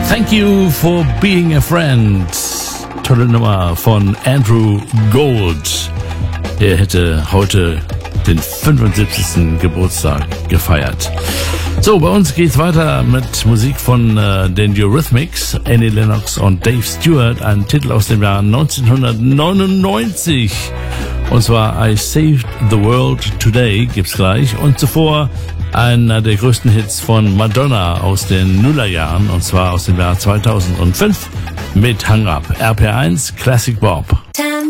Thank You for Being a Friend. Tolle Nummer von Andrew Gold. Er hätte heute den 75. Geburtstag gefeiert. So, bei uns geht's weiter mit Musik von den Eurythmics, Annie Lennox und Dave Stewart, ein Titel aus dem Jahr 1999. Und zwar I Saved the World Today gibt's gleich. Und zuvor einer der größten Hits von Madonna aus den Nullerjahren, und zwar aus dem Jahr 2005 mit Hang Up. RPR1 Classic Bob.